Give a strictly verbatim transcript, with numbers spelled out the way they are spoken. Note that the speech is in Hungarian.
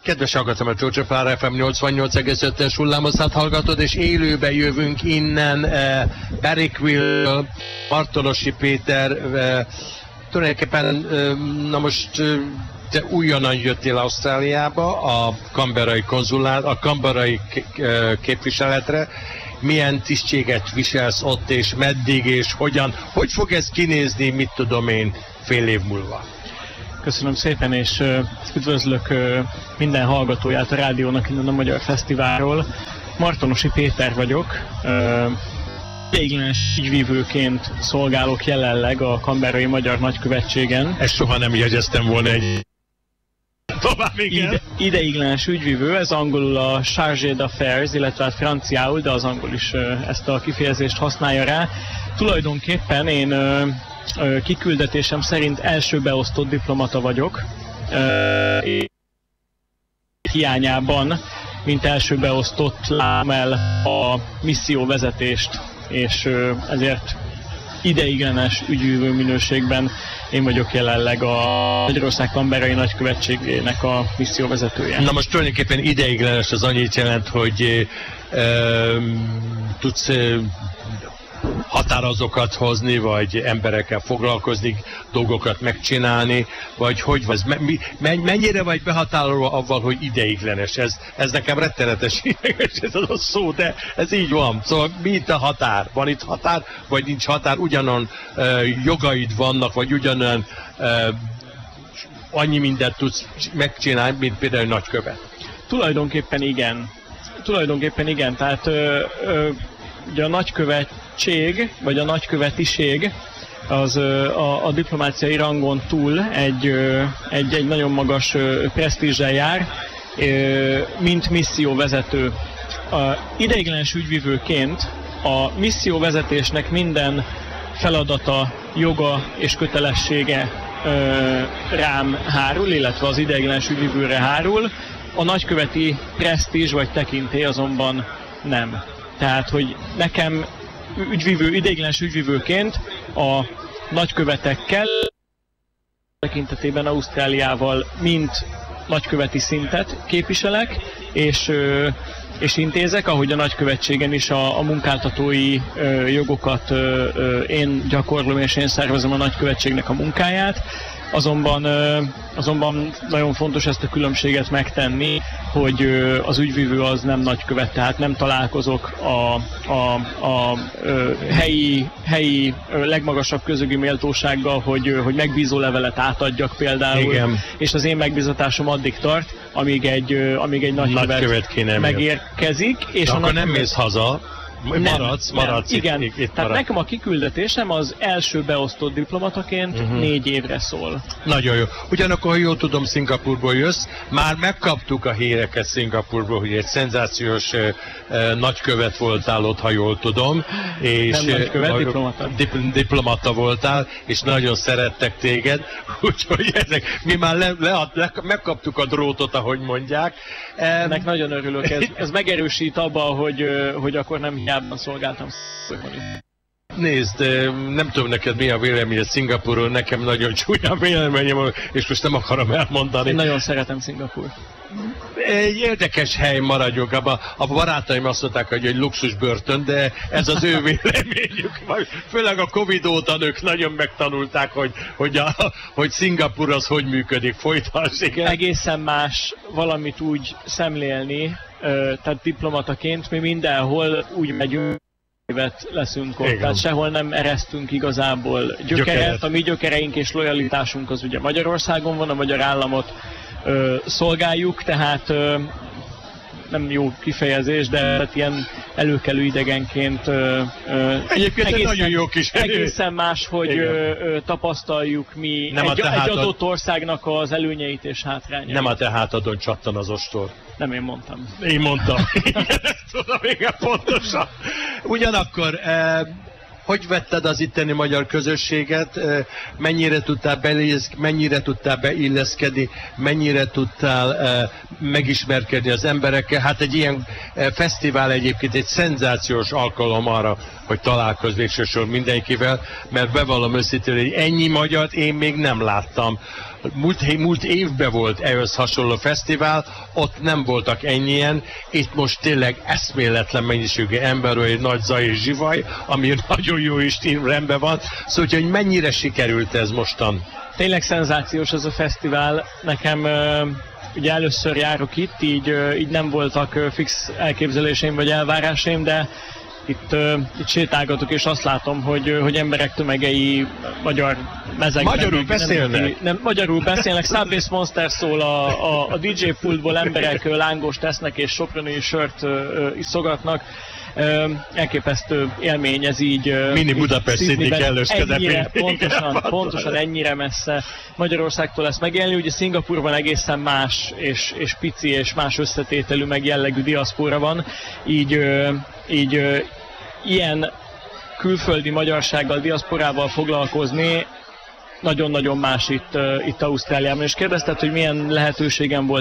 Kedves hallgatom, a Csócsapára ef em nyolcvannyolc egész öt-es hullámoszát hallgatod, és élőbe jövünk innen eh, Berwickből, Martonosi Péter, eh, tulajdonképpen, eh, na most eh, te újonnan jöttél Ausztráliába, a Canberrai konzulát, a Canberrai képviseletre. Milyen tisztséget viselsz ott, és meddig, és hogyan, hogy fog ez kinézni, mit tudom én, fél év múlva? Köszönöm szépen, és uh, üdvözlök uh, minden hallgatóját a rádiónak innen a Magyar Fesztiválról. Martonosi Péter vagyok. Uh, ideiglenes ügyvívőként szolgálok jelenleg a Canberrai Magyar Nagykövetségen. Ezt soha nem jegyeztem volna egy... Tovább, Ide, ideiglenes ügyvívő, ez angolul a chargé d'affaires, illetve hát franciául, de az angol is uh, ezt a kifejezést használja rá. Tulajdonképpen én uh, uh, kiküldetésem szerint első beosztott diplomata vagyok. Uh, hiányában, mint első beosztott látom el a misszióvezetést, és uh, ezért ideiglenes ügyvívő minőségben én vagyok jelenleg a Magyarország Canberrai Nagykövetségének a misszióvezetője. Na most tulajdonképpen ideiglenes az annyit jelent, hogy e, e, tudsz e, határozókat hozni, vagy emberekkel foglalkozni, dolgokat megcsinálni, vagy hogy vagy, me, mennyire vagy behatárolva avval, hogy ideiglenes? Ez, ez nekem rettenetes ideges, ez az a szó, de ez így van. Szóval mi itt a határ? Van itt határ, vagy nincs határ? Ugyanon uh, jogaid vannak, vagy ugyanolyan uh, annyi mindent tudsz megcsinálni, mint például nagykövet? Tulajdonképpen igen. Tulajdonképpen igen, tehát ö, ö, ugye a nagykövetség, vagy a nagykövetiség az a, a diplomáciai rangon túl egy, egy, egy nagyon magas presztízsel jár, mint misszióvezető. A ideiglenes ügyvivőként a misszióvezetésnek minden feladata, joga és kötelessége rám hárul, illetve az ideiglenes ügyvivőre hárul, a nagyköveti presztízs vagy tekintély azonban nem. Tehát, hogy nekem ügyvívő, ideiglenes ügyvívőként a nagykövetekkel tekintetében Ausztráliával mint nagyköveti szintet képviselek, és, és intézek, ahogy a nagykövetségen is a, a munkáltatói jogokat én gyakorlom, és én szervezem a nagykövetségnek a munkáját. Azonban, azonban nagyon fontos ezt a különbséget megtenni, hogy az ügyvívő az nem nagykövet, tehát nem találkozok a, a, a helyi, helyi legmagasabb közögi méltósággal, hogy, hogy megbízó levelet átadjak például. Igen. És az én megbízatásom addig tart, amíg egy, amíg egy nagykövet, nagykövet megérkezik. És akkor nagykövet... nem mész haza. Maradsz, nem, maradsz. Nem. Igen, itt, itt tehát marad. Nekem a kiküldetésem az első beosztott diplomataként uh-huh. négy évre szól. Nagyon jó. Ugyanakkor, ha jól tudom, Szingapurból jössz, már megkaptuk a híreket Szingapurból, hogy egy szenzációs uh, uh, nagykövet voltál ott, ha jól tudom. És nem nagykövet, uh, diplomata. Dip, diplomata voltál, és nagyon szerettek téged, úgyhogy ezek, mi már le, le, le, megkaptuk a drótot, ahogy mondják. Ennek um, nagyon örülök, ez, ez megerősít abban, hogy, hogy akkor nem hiába szolgáltam. Nézd, nem tudom neked mi a véleményed Szingapurról, nekem nagyon csúnya véleményem, és most nem akarom elmondani. Én nagyon szeretem Szingapurt. Egy érdekes hely, maradjunk abban. A barátaim azt mondták, hogy egy luxus börtön, de ez az ő véleményük. Főleg a Covid óta ők nagyon megtanulták, hogy, hogy, a, hogy Szingapur az hogy működik. Folytasd, egészen más valamit úgy szemlélni, tehát diplomataként mi mindenhol úgy megyünk, évet leszünk ott, igen. Tehát sehol nem eresztünk igazából gyökeret. Gyökeret. A mi gyökereink és lojalitásunk az ugye Magyarországon van, a magyar államot ö, szolgáljuk, tehát ö, nem jó kifejezés, de tehát ilyen előkelő idegenként ö, ö, egyébként egészen, nagyon jó kis egészen más, hogy ö, ö, tapasztaljuk mi nem egy, egy adott országnak az előnyeit és hátrányait. Nem a te hátadon csattan az ostor. Nem én mondtam. Én mondtam. Igen, ezt tudom, igen, pontosan. Ugyanakkor, eh, hogy vetted az itteni magyar közösséget, eh, mennyire tudtál beilleszkedni, mennyire tudtál beilleszkedni, mennyire tudtál eh, megismerkedni az emberekkel? Hát egy ilyen eh, fesztivál egyébként egy szenzációs alkalom arra, hogy találkozz végsősorban mindenkivel, mert bevallom őszintén, hogy ennyi magyart én még nem láttam. múlt, múlt évben volt ehhez hasonló fesztivál, ott nem voltak ennyien, itt most tényleg eszméletlen mennyiségű emberről egy nagy zaj és zsivaj, ami nagyon jó is rendben van. Szóval, hogy mennyire sikerült ez mostan? Tényleg szenzációs ez a fesztivál. Nekem ugye először járok itt, így, így nem voltak fix elképzeléseim vagy elvárásaim, de itt, uh, itt sétálgatok, és azt látom, hogy, hogy emberek tömegei magyar mezekben... Magyarul nem, beszélnek? Nem, nem, magyarul beszélnek. Subway Monster szól a, a, a dé dzsé pultból, emberek lángost tesznek és soproni sört uh, iszogatnak. Uh, elképesztő élmény ez így. Uh, Mini Budapest Sydney kellős közepén. Pontosan, pontosan ennyire messze Magyarországtól lesz megélni. Ugye Szingapurban egészen más és, és pici és más összetételű meg jellegű diaszpóra van. Így, uh, így uh, ilyen külföldi magyarsággal, diaszporával foglalkozni nagyon-nagyon más itt, uh, itt Ausztráliában. És kérdezted, hogy milyen lehetőségem volt